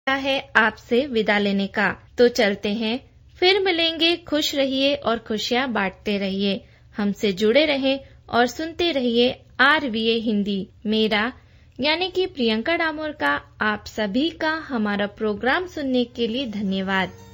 है आपसे विदा लेने का। तो चलते हैं, फिर मिलेंगे। खुश रहिए और खुशियाँ बांटते रहिए। हमसे जुड़े रहें और सुनते रहिए RVA हिंदी। मेरा यानी कि प्रियंका डामोर का आप सभी का हमारा प्रोग्राम सुनने के लिए धन्यवाद।